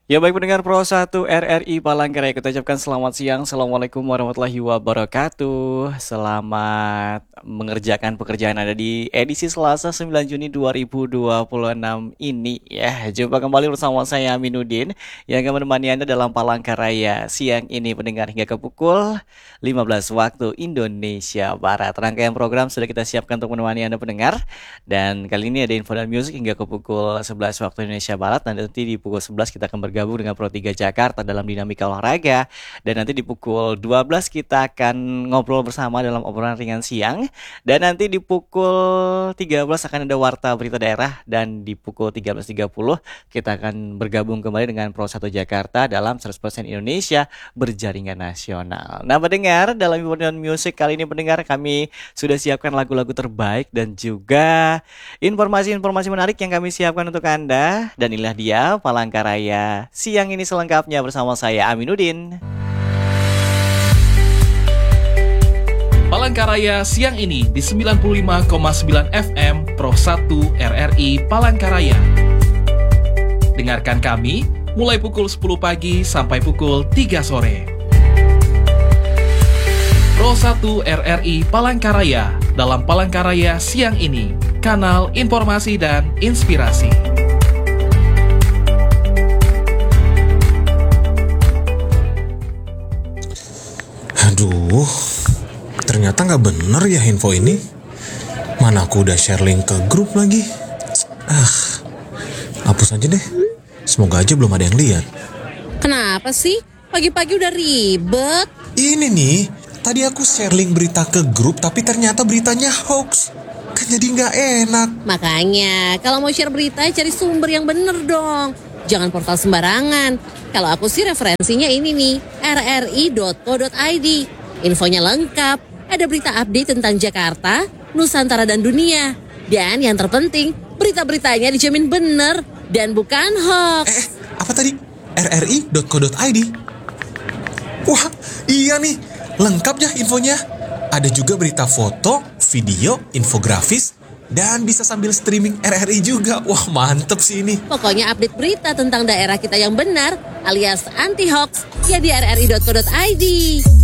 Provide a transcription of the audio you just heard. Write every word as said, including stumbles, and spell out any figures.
Ya baik pendengar Pro satu R R I Palangkaraya, kita ucapkan selamat siang. Assalamualaikum warahmatullahi wabarakatuh. Selamat mengerjakan pekerjaan ada di edisi Selasa sembilan Juni dua ribu dua puluh enam ini ya. Jumpa kembali bersama saya Aminuddin yang akan menemani Anda dalam Palangkaraya siang ini pendengar hingga ke pukul lima belas waktu Indonesia Barat. Rangkaian program sudah kita siapkan untuk menemani Anda pendengar. Dan kali ini ada info dan music hingga ke pukul sebelas waktu Indonesia Barat. Dan nanti di pukul sebelas kita akan bergabung dengan Pro tiga Jakarta dalam dinamika olahraga. Dan nanti di pukul dua belas kita akan ngobrol bersama dalam obrolan ringan siang. Dan nanti di pukul tiga belas akan ada Warta Berita Daerah. Dan di pukul tiga belas tiga puluh kita akan bergabung kembali dengan Pro satu Jakarta dalam seratus persen Indonesia berjaringan nasional. Nah pendengar, dalam info dan music kali ini pendengar kami sudah siapkan lagu-lagu terbaik dan juga informasi-informasi menarik yang kami siapkan untuk Anda. Dan inilah dia Palangkaraya siang ini selengkapnya bersama saya Aminuddin. Palangkaraya siang ini di sembilan puluh lima koma sembilan F M Pro satu R R I Palangkaraya. Dengarkan kami mulai pukul sepuluh pagi sampai pukul tiga sore. Pro satu R R I Palangkaraya dalam Palangkaraya siang ini, kanal informasi dan inspirasi. Aduh, ternyata nggak bener ya info ini. Mana aku udah share link ke grup lagi. Ah, hapus aja deh. Semoga aja belum ada yang lihat. Kenapa sih? Pagi-pagi udah ribet. Ini nih, tadi aku share link berita ke grup tapi ternyata beritanya hoax. Kan jadi nggak enak. Makanya, kalau mau share berita cari sumber yang bener dong. Jangan portal sembarangan. Kalau aku sih referensinya ini nih, r r i dot co dot i d. Infonya lengkap, ada berita update tentang Jakarta, Nusantara dan dunia. Dan yang terpenting, berita-beritanya dijamin bener dan bukan hoax. Eh, apa tadi? r r i dot co dot i d. Wah, iya nih, lengkap ya infonya. Ada juga berita foto, video, infografis, dan bisa sambil streaming R R I juga. Wah, mantep sih ini. Pokoknya update berita tentang daerah kita yang benar alias anti hoax ya di r r i dot co dot i d.